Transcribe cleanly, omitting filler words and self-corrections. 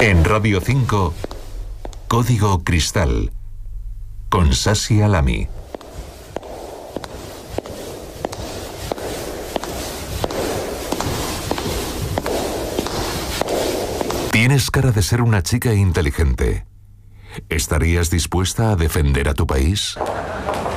En Radio 5, Código Cristal, con Sasi Alami. Tienes cara de ser una chica inteligente. ¿Estarías dispuesta a defender a tu país?